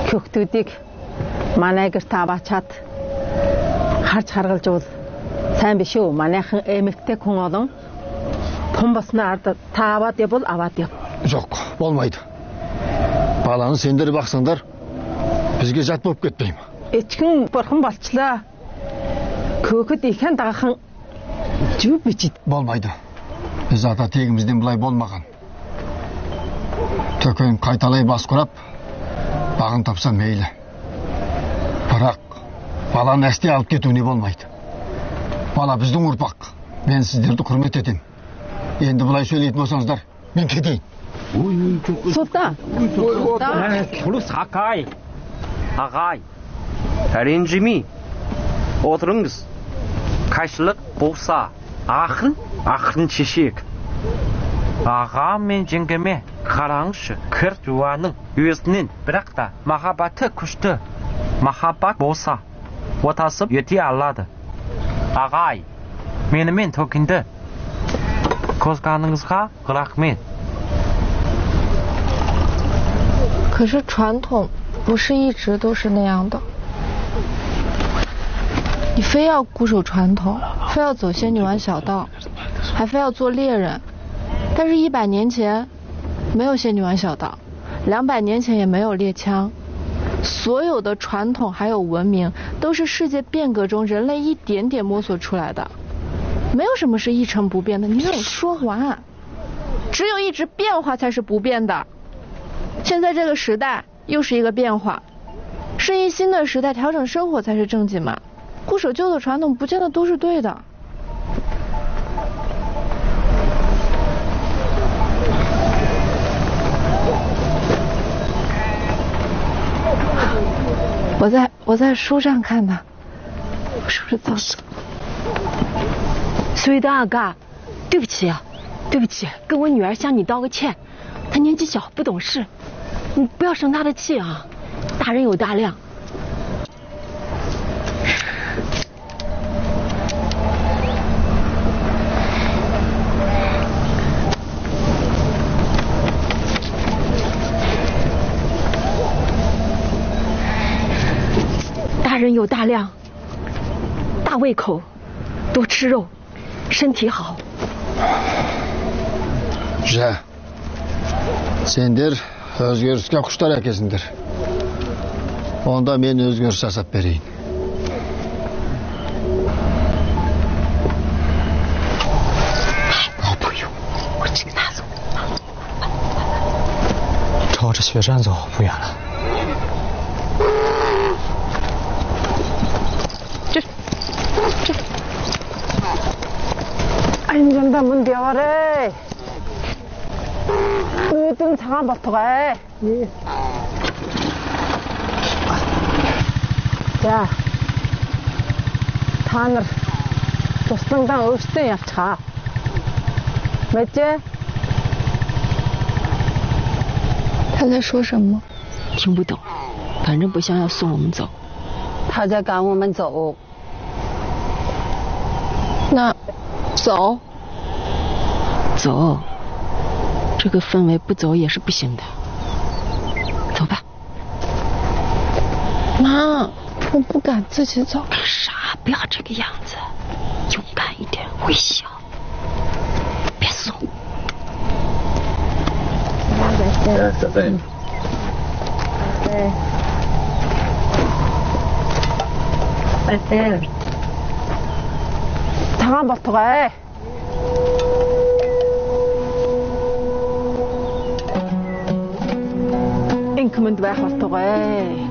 Хөхтүүдийг манай гэрт аваачаад харж харгалж бол сайн биш үү? Манайхан эмэгтэй хүн олон тун басны ард та аваад явбал аваад яв. Жоқ, болмайды. Баланы сендер бақсаңдар бізге жат болып кетпей ме? Ичгэн бурхан болчлаа. Көөхөд ихэн дагахан жүв бичид. Болмайды. Біз ата тегімізден бұлай болмаған. Төкем қайталай бас құрап, бағын тапса мейлі. Бірақ баланы әсте алып кетуіне болмайды. Бала біздің ұрпақ. Мен сіздерді құрмет етем. Енді бұлай сөйлейтін болсаңыздар, мен кетейін. Сұлтан. Құлыс Ақай. Ағай. Ренжімей. Отырыңыз. Қайшылық болса, ақырын шешек. Аға мен жеңгеме қараңызшы, кір жуаның өзінен, бірақ та махаббаты күшті. Махаббат болса, отасып ете алады. Ағай, менімен төкінді. Қозғаныңызға рахмет. 可是传统不是一直都是那样的。你非要固守传统，非要走仙女湾小道，还非要做猎人。但是100年前没有仙女湾小道，200年前也没有猎枪。所有的传统还有文明，都是世界变革中人类一点点摸索出来的，没有什么是一成不变的。你让我说完，只有一直变化才是不变的。现在这个时代又是一个变化，适应新的时代，调整生活才是正经嘛。固守旧的传统不见得都是对的。我在书上看的，我是不是造的？ 随德阿嘎，对不起啊，对不起，跟我女儿向你道个歉，她年纪小不懂事，你不要生她的气啊，大人有大量。大人有大量，大胃口，多吃肉，身体好。 Жә, сендер өзгеріске құштар әкесіңдер. Онда мен өзгеріс жасап берейін. 老朋友，我去跟他走。 朝着雪山走，不远了。 这。 안전다 문 대와래. 너희들 장아 버터가. 자, 타늘 도스당당 없을 차. 맞지? 他在说什么？ 听不懂，反正不像要送我们走。 他在赶我们走。 那走。 走，这个氛围不走也是不行的。走吧。 妈，我不敢自己走。 干啥？不要这个样子，勇敢一点，微笑，别怂。 장아 버터가. Инкмэнд байх болтугай.